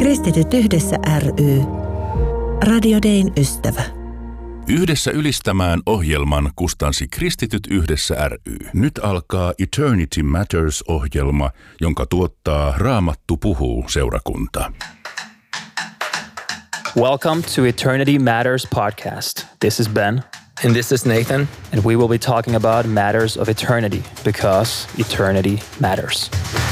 Kristityt yhdessä ry. Radio Dayn ystävä. Yhdessä ylistämään ohjelman kustansi Kristityt yhdessä ry. Nyt alkaa Eternity Matters-ohjelma, jonka tuottaa Raamattu puhuu -seurakunta. Welcome to Eternity Matters podcast. This is Ben. And this is Nathan. And we will be talking about matters of eternity because eternity matters.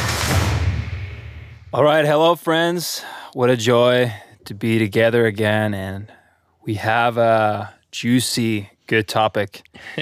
All right, hello friends. What a joy to be together again. And we have a juicy, good topic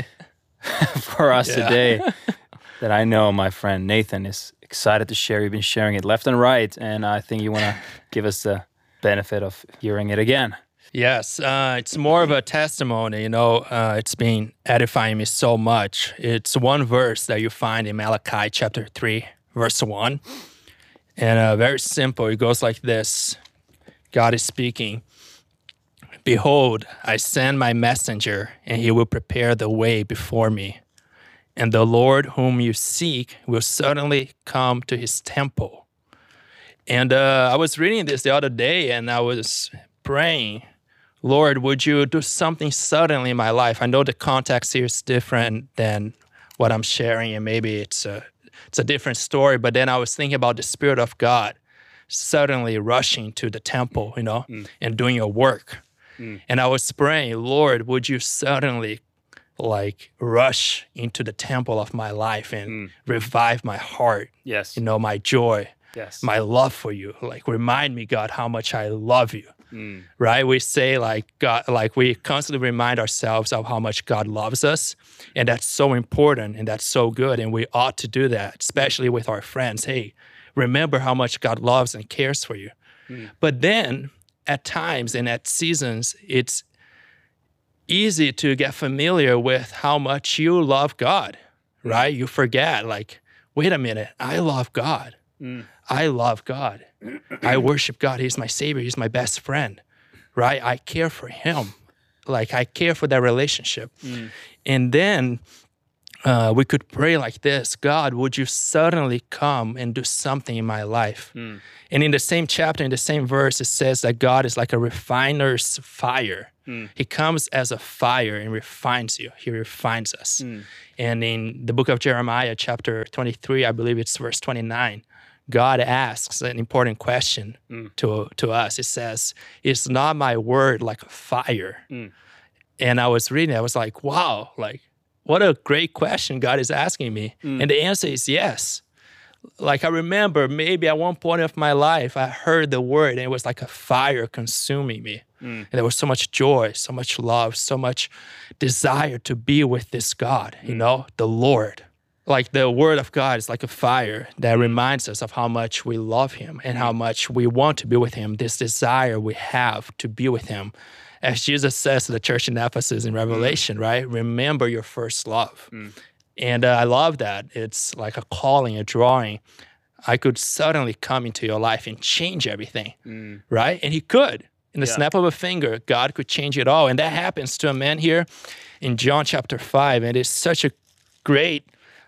for us today that I know my friend Nathan is excited to share. You've been sharing it left and right. And I think you want to give us the benefit of hearing it again. Yes, it's more of a testimony, it's been edifying me so much. It's one verse that you find in Malachi chapter 3, verse 1. And very simple, it goes like this. God is speaking, "Behold, I send my messenger, and he will prepare the way before me. And the Lord whom you seek will certainly come to his temple." And I was reading this the other day, and I was praying, Lord, would you do something suddenly in my life? I know the context here is different than what I'm sharing, and maybe it's a different story, but then I was thinking about the Spirit of God suddenly rushing to the temple, and doing your work. And I was praying, Lord, would you suddenly rush into the temple of my life and revive my heart, Yes. my joy, Yes. my love for you. Remind me, God, how much I love you. Right? We say God, we constantly remind ourselves of how much God loves us. And that's so important and that's so good. And we ought to do that, especially with our friends. Hey, remember how much God loves and cares for you. But then at times and at seasons, it's easy to get familiar with how much you love God, right? You forget, wait a minute, I love God. I love God. I worship God. He's my Savior. He's my best friend, right? I care for him. I care for that relationship. And then we could pray like this, God, would you suddenly come and do something in my life? And in the same chapter, in the same verse, it says that God is like a refiner's fire. He comes as a fire and refines you. He refines us. And in the book of Jeremiah, chapter 23, I believe it's verse 29, God asks an important question to us. It says, "Is not my word like a fire?" And I was reading, I was like, wow, what a great question God is asking me. And the answer is yes. I remember maybe at one point of my life, I heard the word and it was like a fire consuming me. And there was so much joy, so much love, so much desire to be with this God, the Lord. The word of God is like a fire that reminds us of how much we love him and how much we want to be with him, this desire we have to be with him. As Jesus says to the church in Ephesus in Revelation, right? Remember your first love. And I love that. It's like a calling, a drawing. I could suddenly come into your life and change everything, right? And he could. In the snap of a finger, God could change it all. And that happens to a man here in John chapter 5. And it's such a great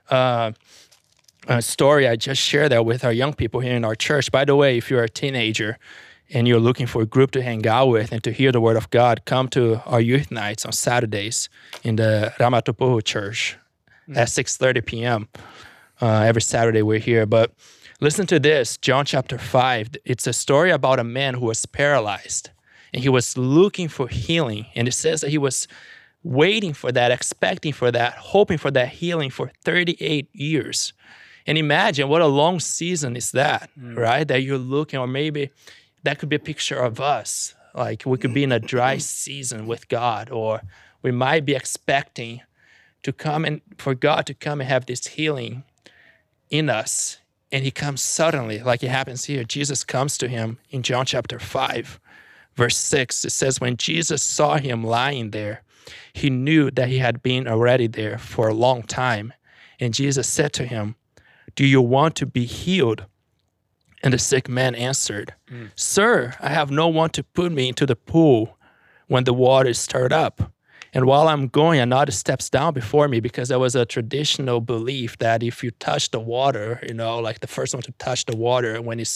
story. I just shared that with our young people here in our church. By the way, if you're a teenager and you're looking for a group to hang out with and to hear the word of God, come to our youth nights on Saturdays in the Raamattu puhuu church at 6:30 p.m. Every Saturday we're here. But listen to this, John chapter 5. It's a story about a man who was paralyzed and he was looking for healing. And it says that he was waiting for that, expecting for that, hoping for that healing for 38 years. And imagine what a long season is that, right? That you're looking, or maybe that could be a picture of us. We could be in a dry season with God, or we might be expecting to come and for God to come and have this healing in us. And he comes suddenly, like it happens here. Jesus comes to him in John chapter 5, verse 6. It says, when Jesus saw him lying there, he knew that he had been already there for a long time. And Jesus said to him, "Do you want to be healed?" And the sick man answered, "Sir, I have no one to put me into the pool when the water is stirred up. And while I'm going, another steps down before me," because there was a traditional belief that if you touch the water, the first one to touch the water when it's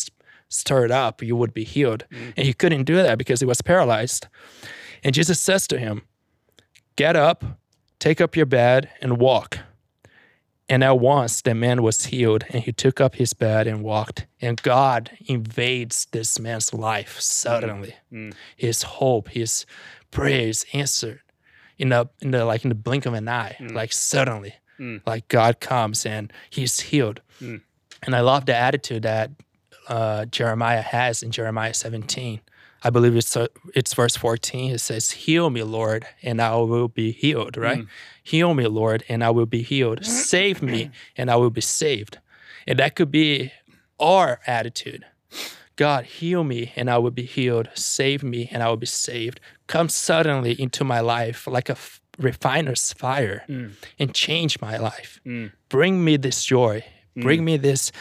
stirred up, you would be healed. And he couldn't do that because he was paralyzed. And Jesus says to him, get up, take up your bed, and walk. And at once the man was healed, and he took up his bed and walked. And God invades this man's life suddenly. His hope, his prayers answered in the blink of an eye, like suddenly. Like God comes and he's healed. And I love the attitude that Jeremiah has in Jeremiah 17. I believe it's verse 14. It says, heal me, Lord, and I will be healed, right? Heal me, Lord, and I will be healed. Save me, and I will be saved. And that could be our attitude. God, heal me, and I will be healed. Save me, and I will be saved. Come suddenly into my life like a refiner's fire and change my life. Bring me this joy. Bring me this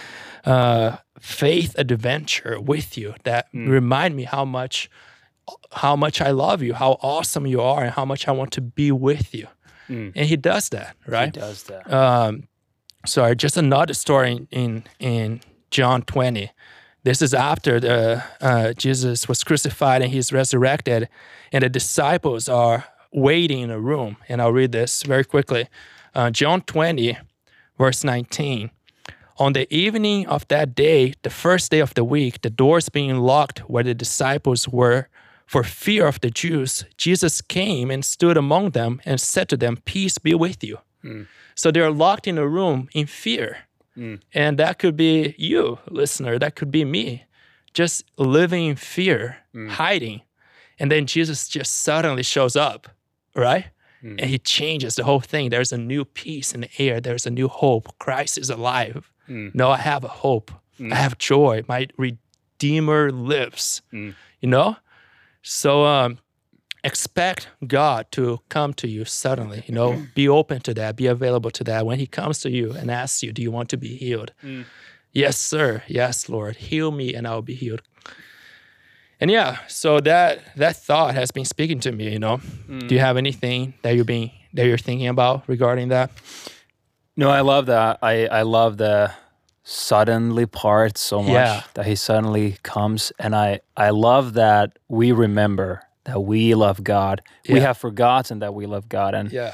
faith adventure with you that remind me how much I love you, how awesome you are, and how much I want to be with you. And he does that, right? He does that. Sorry, just another story in John 20. This is after Jesus was crucified and he's resurrected, and the disciples are waiting in a room. And I'll read this very quickly. John 20, verse 19. On the evening of that day, the first day of the week, the doors being locked where the disciples were for fear of the Jews, Jesus came and stood among them and said to them, peace be with you. So they're locked in a room in fear. And that could be you, listener. That could be me, just living in fear, hiding. And then Jesus just suddenly shows up, right? And he changes the whole thing. There's a new peace in the air. There's a new hope. Christ is alive. No, I have a hope. I have joy. My Redeemer lives, you know? So expect God to come to you suddenly, you know? Be open to that. Be available to that. When he comes to you and asks you, do you want to be healed? Yes, sir. Yes, Lord. Heal me and I will be healed. And yeah, so that thought has been speaking to me, you know? Do you have anything that you're thinking about regarding that? No, I love that. I love the suddenly part so much, that he suddenly comes. And I love that we remember that we love God. We have forgotten that we love God.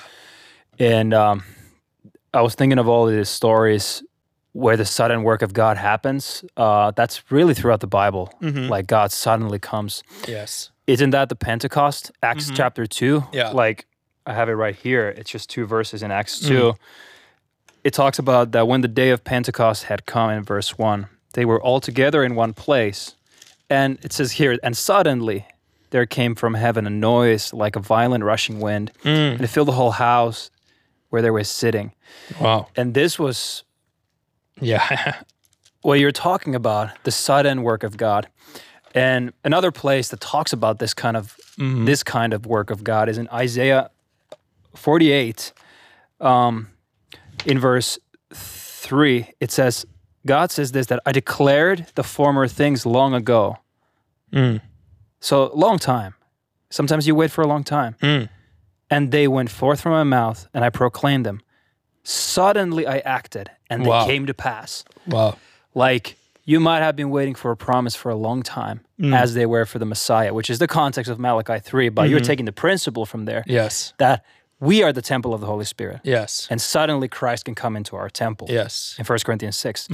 And I was thinking of all of these stories where the sudden work of God happens. That's really throughout the Bible. Like God suddenly comes. Yes. Isn't that the Pentecost? Acts chapter 2? Yeah. Like I have it right here. It's just 2 verses in Acts 2. It talks about that when the day of Pentecost had come in verse 1, they were all together in one place. And it says here, and suddenly there came from heaven a noise like a violent rushing wind, and it filled the whole house where they were sitting. Wow. And this was what you're talking about, the sudden work of God. And another place that talks about this kind of work of God is in Isaiah 48. In verse 3, it says, God says this, that I declared the former things long ago. So long time. Sometimes you wait for a long time. And they went forth from my mouth, and I proclaimed them. Suddenly I acted, and they came to pass. Wow. Like you might have been waiting for a promise for a long time, as they were for the Messiah, which is the context of Malachi 3, but you're taking the principle from there. Yes. That we are the temple of the Holy Spirit. Yes. And suddenly Christ can come into our temple. Yes. In 1 Corinthians 6.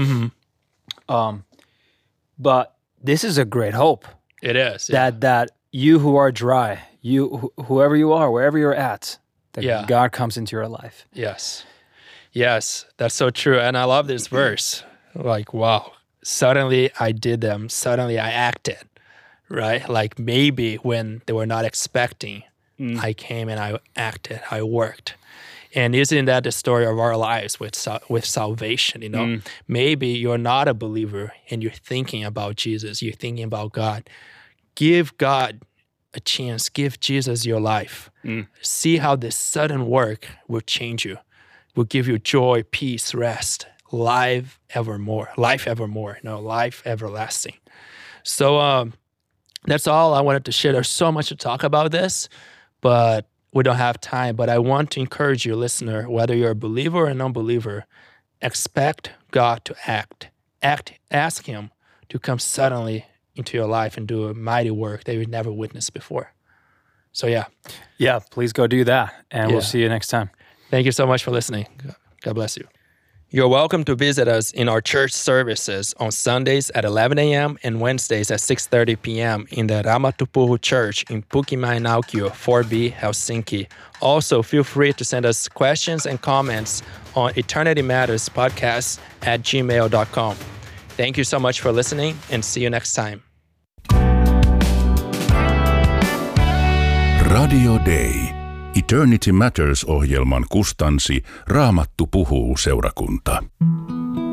But this is a great hope. It is. That you who are dry, whoever you are, wherever you're at, that God comes into your life. Yes. Yes, that's so true. And I love this verse. Like, wow, suddenly I did them. Suddenly I acted, right? Like maybe when they were not expecting, I came and I acted, I worked. And isn't that the story of our lives with salvation, you know? Maybe you're not a believer and you're thinking about Jesus, you're thinking about God. Give God a chance, give Jesus your life. See how this sudden work will change you, will give you joy, peace, rest, life evermore, life everlasting. So that's all I wanted to share. There's so much to talk about this, but we don't have time. But I want to encourage you, listener, whether you're a believer or a non-believer, expect God to act. Ask him to come suddenly into your life and do a mighty work that you've never witnessed before. So Yeah, please go do that. And we'll see you next time. Thank you so much for listening. God bless you. You're welcome to visit us in our church services on Sundays at 11 a.m. and Wednesdays at 6:30 p.m. in the Raamattupuhu Church in Pukimäenaukio, 4B, Helsinki. Also, feel free to send us questions and comments on Eternity Matters podcast at gmail.com. Thank you so much for listening and see you next time. Radio Day. Eternity Matters -ohjelman kustansi Raamattu puhuu -seurakunta.